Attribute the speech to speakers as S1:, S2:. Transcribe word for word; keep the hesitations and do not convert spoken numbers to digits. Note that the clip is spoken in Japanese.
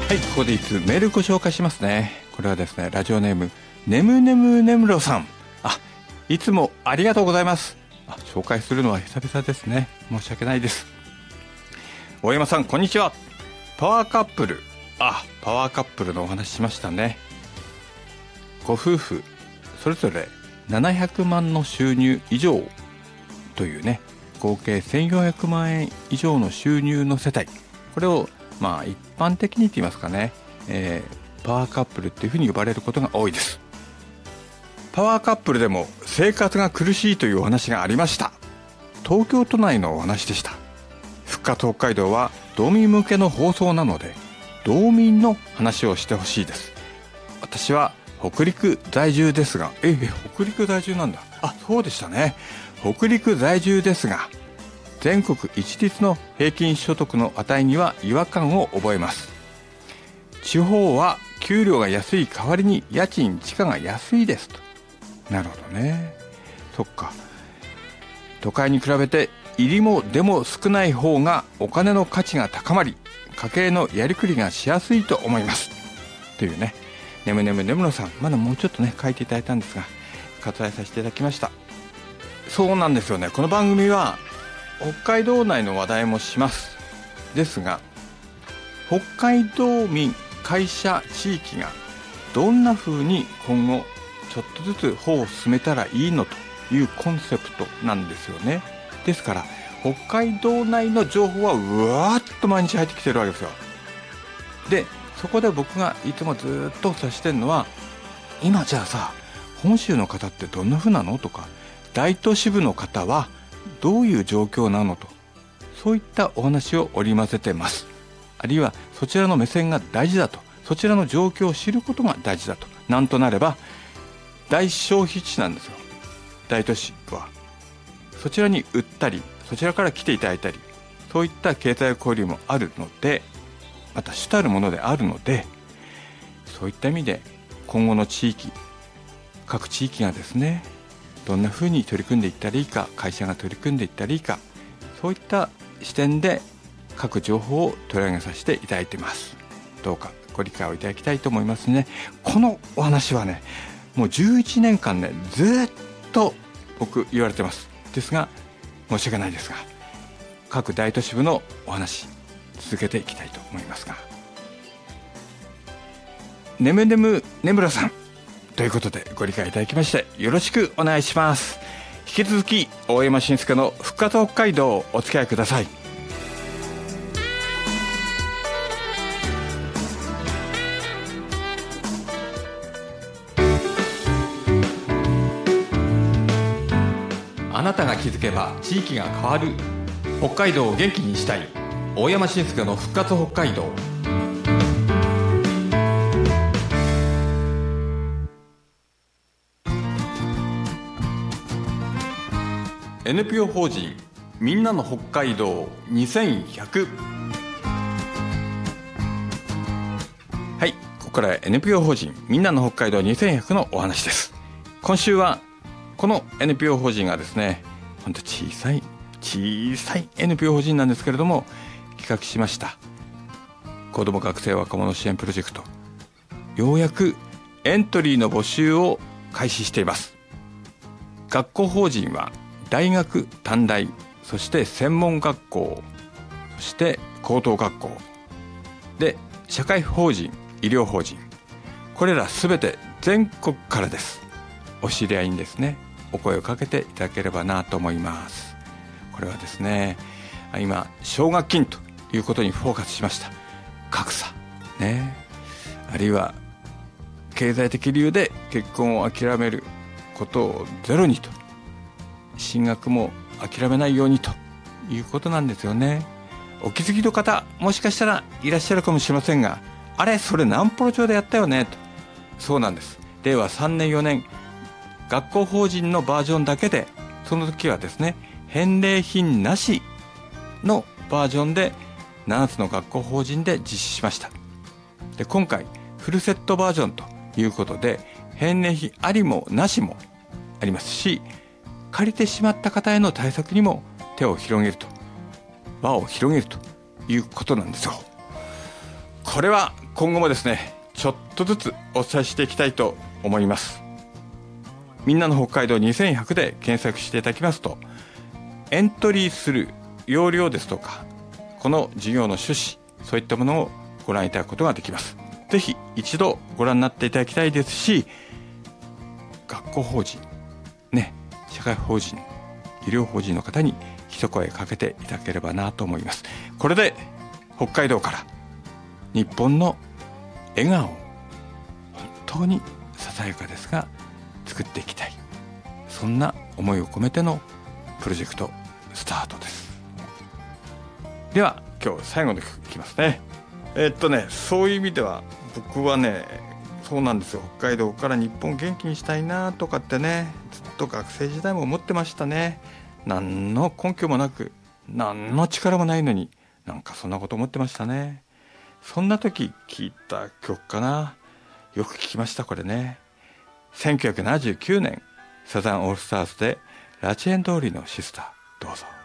S1: はい、ここでいつメールご紹介しますね。これはですね、ラジオネームねむねむねむろさん。あ、いつもありがとうございます。あ、紹介するのは久々ですね。申し訳ないです。大山さん、こんにちは。パワーカップル、あ、パワーカップルのお話しましたね。ご夫婦それぞれななひゃくまんの収入以上というね、合計せんよんひゃくまんえん以上の収入の世帯、これをまあ一般的にと言いますかね、えー、パワーカップルっていうふうに呼ばれることが多いです。パワーカップルでも生活が苦しいというお話がありました。東京都内のお話でした。復活北海道は道民向けの放送なので、道民の話をしてほしいです。私は北陸在住ですが、ええ、北陸在住なんだ。あ、そうでしたね。北陸在住ですが、全国一律の平均所得の値には違和感を覚えます。地方は給料が安い代わりに家賃地価が安いですと。なるほどね。そっか。都会に比べて入りも出も少ない方がお金の価値が高まり、家計のやりくりがしやすいと思いますというね。ねむねむねむろさん、まだもうちょっとね書いていただいたんですが、割愛させていただきました。そうなんですよね。この番組は北海道内の話題もしますですが、北海道民、会社、地域がどんな風に今後ちょっとずつ歩を進めたらいいのというコンセプトなんですよね。ですから北海道内の情報はうわーっと毎日入ってきてるわけですよ。でそこで僕がいつもずっと指してるのは、今じゃあさ、本州の方ってどんな風なのとか、大都市部の方はどういう状況なのと、そういったお話を織り交ぜてます。あるいはそちらの目線が大事だと、そちらの状況を知ることが大事だと。なんとなれば大消費地なんですよ、大都市は。そちらに売ったり、そちらから来ていただいたり、そういった経済交流もあるので、また主たるものであるので、そういった意味で今後の地域、各地域がですね、どんな風に取り組んでいったらいいか、会社が取り組んでいったらいいか、そういった視点で各情報を取り上げさせていただいています。どうかご理解をいただきたいと思いますね。このお話はね、もうじゅういちねんかんね、ずっと僕言われてます。ですが申し訳ないですが、各大都市部のお話続けていきたいと思いますが、ねむねむねむろさんということでご理解いただきましてよろしくお願いします。引き続き大山伸介の復活北海道をお付き合いください。あなたが気づけば地域が変わる。北海道を元気にしたい。大山伸介の復活北海道。エヌピーオー 法人みんなの北海道にせんひゃく。はい、ここからは エヌピーオー 法人みんなの北海道にせんひゃくのお話です。今週はこの エヌピーオー 法人がですね、ほんと小さい小さい エヌピーオー 法人なんですけれども、企画しました子ども学生若者支援プロジェクト、ようやくエントリーの募集を開始しています。学校法人は大学、短大、そして専門学校、そして高等学校で、社会法人、医療法人、これらすべて全国からです。お知り合いにですね、お声をかけていただければなと思います。これはですね、今奨学金ということにフォーカスしました。格差ね、あるいは経済的理由で結婚を諦めることをゼロにと、進学も諦めないようにということなんですよね。お気づきの方もしかしたらいらっしゃるかもしれませんが、あれそれ南幌町でやったよねと。そうなんです。れいわさんねんよねん学校法人のバージョンだけで、その時はですね、返礼品なしのバージョンでななつの学校法人で実施しました。で今回フルセットバージョンということで、返礼品ありもなしもありますし、借りてしまった方への対策にも手を広げると、輪を広げるということなんですよ。これは今後もですねちょっとずつお伝えしていきたいと思います。みんなの北海道にせんひゃくで検索していただきますと、エントリーする要領ですとか、この事業の趣旨、そういったものをご覧いただくことができます。ぜひ一度ご覧になっていただきたいですし、学校法人ね、社会法人、医療法人の方に一声かけていただければなと思います。これで北海道から日本の笑顔を本当にささやかですが作っていきたい、そんな思いを込めてのプロジェクトスタートです。では今日最後の曲いきますね。えー、っとねそういう意味では僕はね、そうなんですよ、北海道から日本を元気にしたいなとかってね、ずっと学生時代も思ってましたね。何の根拠もなく、何の力もないのに、なんかそんなこと思ってましたね。そんな時聴いた曲かな。よく聴きましたこれね。せんきゅうひゃくななじゅうきゅうねんサザンオールスターズでラチェン通りのシスター、どうぞ。